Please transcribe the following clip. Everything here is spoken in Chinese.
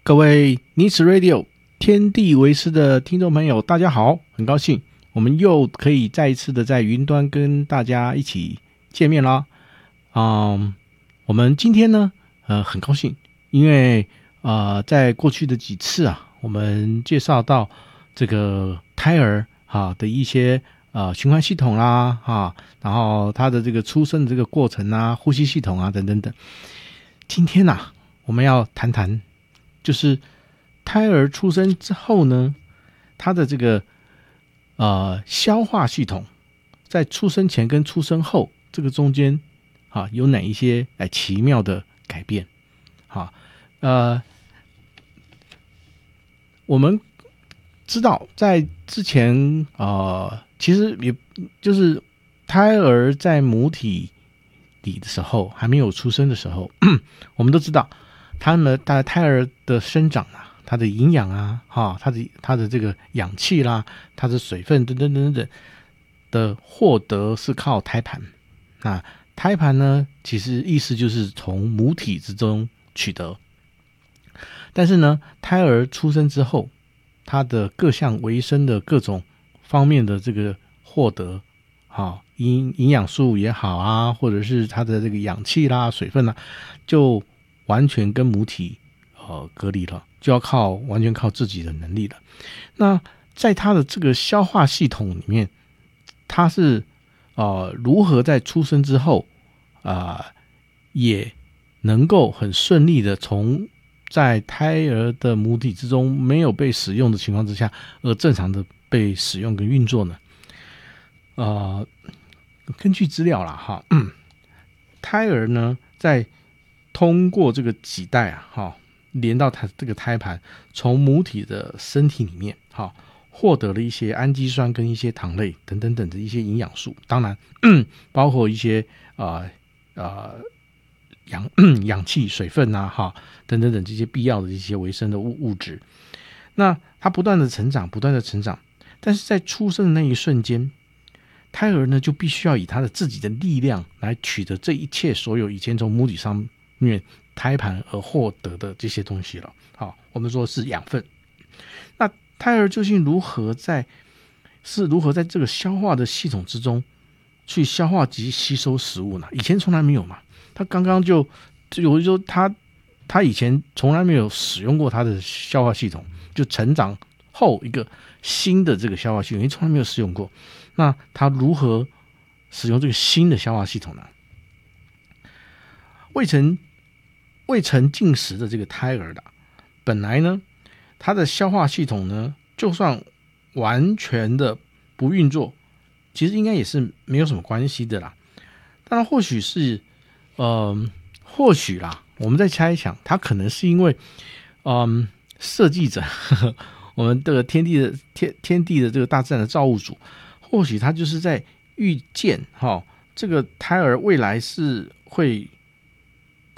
各位尼茨 Radio 天地为师的听众朋友，大家好，很高兴我们又可以再一次的在云端跟大家一起见面啦。我们今天呢，很高兴，因为在过去的几次我们介绍到这个胎儿的一些循环系统啦然后他的这个出生的这个过程呼吸系统等等等。今天我们要谈谈，就是胎儿出生之后呢，他的这个消化系统在出生前跟出生后这个中间有哪一些奇妙的改变。我们知道在之前其实也就是胎儿在母体里的时候，还没有出生的时候我们都知道他们胎儿的生长它的营养它的这个氧气啦，它的水分等等等等的获得是靠胎盘。那胎盘呢，其实意思就是从母体之中取得。但是呢，胎儿出生之后，它的各项维生的各种方面的这个获得营养素也好或者是它的这个氧气啦、水分就完全跟母体隔离了，就要完全靠自己的能力了。那在它的这个消化系统里面，它是如何在出生之后也能够很顺利的从在胎儿的母体之中没有被使用的情况之下，而正常的被使用跟运作呢？根据资料胎儿呢在通过这个脐带连到它这个胎盘，从母体的身体里面获得了一些氨基酸跟一些糖类等等等的一些营养素，当然包括一些氧气、水分等等等这些必要的一些维生的物质。那它不断的成长，但是在出生的那一瞬间，胎儿呢就必须要以他的自己的力量来取得这一切所有以前从母体上面胎盘而获得的这些东西了。我们说是养分。那胎儿究竟如何在这个消化的系统之中去消化及吸收食物呢？以前从来没有嘛，他刚刚就说他以前从来没有使用过他的消化系统，就成长后一个新的这个消化系统，因为从来没有使用过。那他如何使用这个新的消化系统呢？未曾进食的这个胎儿本来呢，他的消化系统呢，就算完全的不运作，其实应该也是没有什么关系的啦。当然或许是我们在猜想，他可能是因为设计者我们的天地的这个大自然的造物主，或许他就是在预见这个胎儿未来是会